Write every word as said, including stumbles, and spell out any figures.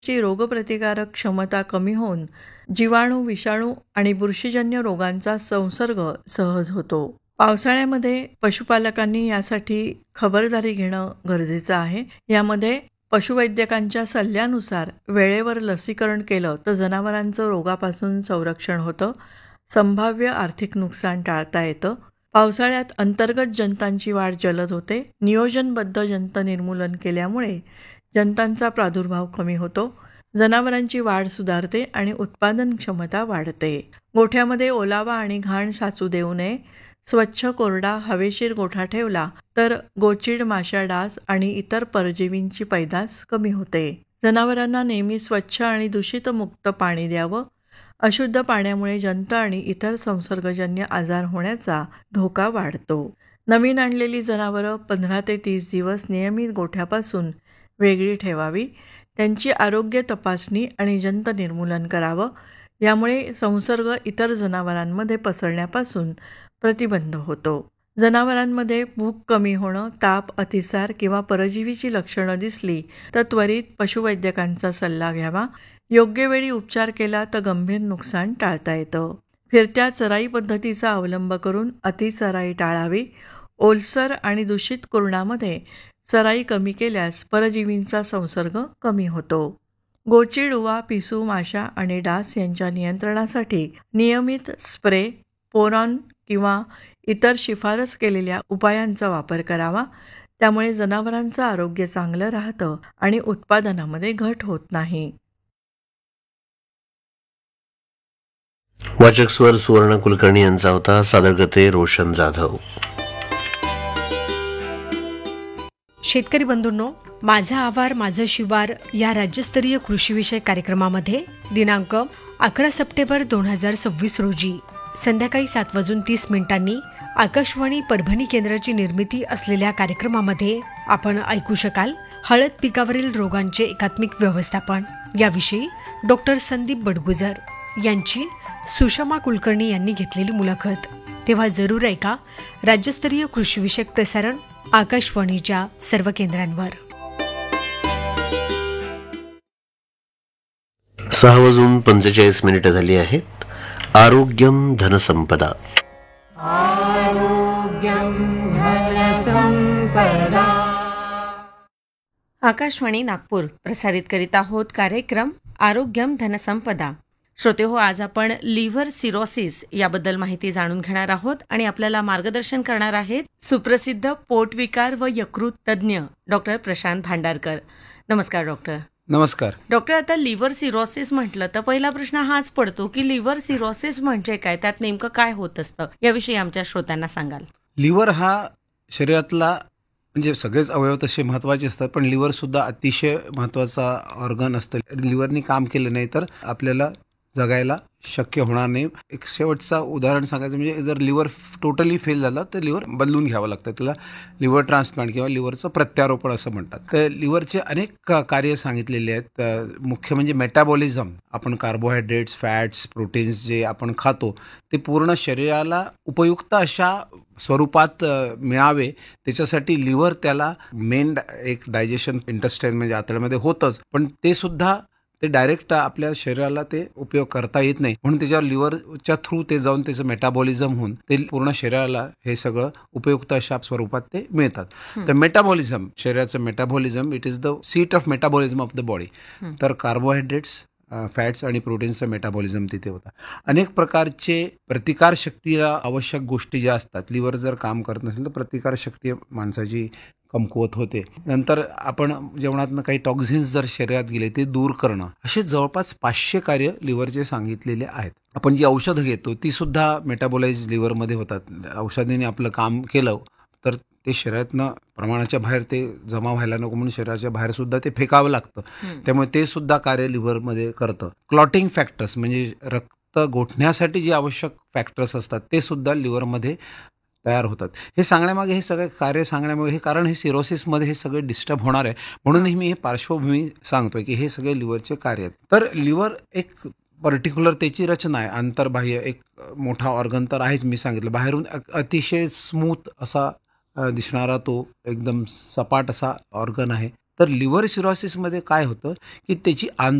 ची रोगप्रतिकारक क्षमता कमी होऊन जीवाणू, विषाणू आणि बुरशीजन्य रोगांचा संसर्ग सहज होतो. पावसाळ्यामध्ये पशुपालकांनी यासाठी खबरदारी घेणं गरजेचं आहे. यामध्ये पशुवैद्यकांच्या सल्ल्यानुसार वेळेवर लसीकरण केलं तर जनावरांचं रोगापासून संरक्षण होतं. संभाव्य आर्थिक नुकसान टाळता येतं. पावसाळ्यात अंतर्गत जंतांची वाढ जलद होते. नियोजनबद्ध जंत निर्मूलन केल्यामुळे जंतांचा प्रादुर्भाव कमी होतो. जनावरांची वाढ सुधारते आणि उत्पादन क्षमता वाढते. गोठ्यामध्ये ओलावा आणि घाण साचू देऊ नये. स्वच्छ, कोरडा, हवेशीर गोठा ठेवला तर गोचिड, माशा, डास आणि इतर परजीवींची पैदास कमी होते. जनावरांना नेहमी स्वच्छ आणि दूषित मुक्त पाणी द्यावं. अशुद्ध पाण्यामुळे जंत आणि इतर संसर्गजन्य आजार होण्याचा धोका वाढतो. नवीन आणलेली जनावरं पंधरा ते तीस दिवस नियमित गोठ्यापासून वेगळी ठेवावी. त्यांची आरोग्य तपासणी आणि जंत निर्मूलन करावं. यामुळे संसर्ग इतर जनावरांमध्ये पसरण्यापासून प्रतिबंध होतो. जनावरांमध्ये भूक कमी होणं, ताप, अतिसार किंवा परजीवीची लक्षणं दिसली तर त्वरित पशुवैद्यकांचा सल्ला घ्यावा. योग्य वेळी उपचार केला तर गंभीर नुकसान टाळता येतं. फिरत्या चराई पद्धतीचा अवलंब करून अतिचराई टाळावी. ओलसर आणि दूषित कुरणामध्ये चराई कमी केल्यास परजीवींचा संसर्ग कमी होतो. गोचिड, उवा, पिसू, माशा आणि डास यांच्या नियंत्रणासाठी नियमित स्प्रे, पोरॉन किंवा इतर शिफारस केलेल्या उपायांचा वापर करावा. त्यामुळे जनावरांचं आरोग्य चांगलं राहतं आणि उत्पादनामध्ये घट होत नाही. वाचक स्वर सुवर्ण कुलकर्णी यांचा होता. सादर करते रोशन जाधव. शेतकरी बंधूंनो, माझा आवार माझं शिवार या राज्यस्तरीय कृषीविषयक कार्यक्रमामध्ये दिनांक अकरा सप्टेंबर दोन हजार सव्वीस रोजी संध्याकाळी सात वाजून तीस मिनिटांनी आकाशवाणी परभणी केंद्राची निर्मिती असलेल्या कार्यक्रमामध्ये आपण ऐकू शकाल हळद पिकावरील रोगांचे एकात्मिक व्यवस्थापन याविषयी डॉक्टर संदीप बडगुजर यांची सुषमा कुलकर्णी यांनी घेतलेली मुलाखत. तेव्हा जरूर ऐका राज्यस्तरीय कृषीविषयक प्रसारण आकाशवाणीच्या सर्व केंद्रांवर. सहा वाजून पंचेचाळीस मिनिटं झाली आहेत. आरोग्यम धनसंपदा. आरोग्यम धनसंपदा. आकाशवाणी नागपूर प्रसारित करीत आहोत कार्यक्रम आरोग्यम धनसंपदा. श्रोते हो, आज आपण लिव्हर सिरोसिस याबद्दल माहिती जाणून घेणार आहोत आणि आपल्याला मार्गदर्शन करणार आहेत सुप्रसिद्ध पोटविकार व यकृत तज्ज्ञ डॉक्टर प्रशांत भांडारकर. नमस्कार डॉक्टर. नमस्कार डॉक्टर. आता लिव्हर सिरोसिस म्हटलं तर पहिला प्रश्न हाच पडतो की लिव्हर सिरोसिस म्हणजे काय, त्यात नेमकं काय होत असतं याविषयी आमच्या श्रोत्यांना सांगाल. लिव्हर हा शरीरातला म्हणजे सगळेच अवयव तसे महत्त्वाचे असतात, पण लिव्हर सुद्धा अतिशय महत्त्वाचा ऑर्गन असतं. लिव्हरनी काम केलं नाही तर आपल्याला जगायला शक्य होणार नाही. एक शेवटचा उदाहरण सांगायचं म्हणजे जर लिव्हर टोटली फेल झाला तर लिव्हर बदलून घ्यावं लागतं. त्याला लिव्हर ट्रान्सप्लांट किंवा लिव्हरचं प्रत्यारोपण असं म्हणतात. तर लिव्हरचे अनेक कार्य सांगितलेले आहेत. मुख्य म्हणजे मेटाबॉलिझम. आपण कार्बोहायड्रेट्स, फॅट्स, प्रोटीन्स जे आपण खातो ते पूर्ण शरीराला उपयुक्त अशा स्वरूपात मिळावे त्याच्यासाठी लिव्हर त्याला मेन एक डायजेशन इंटेस्टाईन म्हणजे आतड्यामध्ये होतंच, पण ते सुद्धा ते डायरेक्ट आपल्या शरीराला ते उपयोग करता येत नाही, म्हणून त्याच्यावर लिव्हरच्या थ्रू ते जाऊन त्याचं मेटाबॉलिझम होऊन ते पूर्ण शरीराला हे सगळं उपयुक्त अशा स्वरूपात ते मिळतात. तर मेटाबॉलिझम, शरीराचं metabolism, it is the seat of metabolism of the body. तर कार्बोहायड्रेट्स, फॅट्स आणि प्रोटीन्सचं मेटाबॉलिझम तिथे होतं. अनेक प्रकारचे प्रतिकारशक्तीला आवश्यक गोष्टी ज्या असतात, लिव्हर जर काम करत नसेल तर प्रतिकारशक्ती माणसाची कमकुवत होते. नंतर आपण जेवणातनं काही टॉक्झिन्स जर शरीरात गेले ते दूर करणं, असे जवळपास पाचशे कार्य लिव्हरचे सांगितलेले आहेत. आपण जी औषधं घेतो ती सुद्धा मेटाबॉलाइज लिव्हरमध्ये होतात. औषधाने आपलं काम केलं तर ते शरीरातनं प्रमाणाच्या बाहेर ते जमा व्हायला नको म्हणून शरीराच्या बाहेर सुद्धा ते फेकावं लागतं. त्यामुळे ते सुद्धा कार्य लिव्हरमध्ये करतं. क्लॉटिंग फॅक्टर्स म्हणजे रक्त गोठण्यासाठी जे आवश्यक फॅक्टर्स असतात ते सुद्धा लिव्हरमध्ये तयार होतात. हे सांगण्यामागे हे सगळे कार्य सांगण्यामागे हे कारण हे सिरोसिसमध्ये हे सगळे डिस्टर्ब होणार आहे, म्हणूनही मी हे पार्श्वभूमी सांगतोय की हे सगळे लिव्हरचे कार्य आहेत. तर लिव्हर एक पर्टिक्युलर त्याची रचना आहे. आंतरबाह्य एक मोठा ऑर्गन तर आहेच, मी सांगितलं. बाहेरून अतिशय स्मूथ असा दिसणारा तो एकदम सपाट असा ऑर्गन आहे. तर लिव्हर सिरोसिसमध्ये काय होतं की त्याची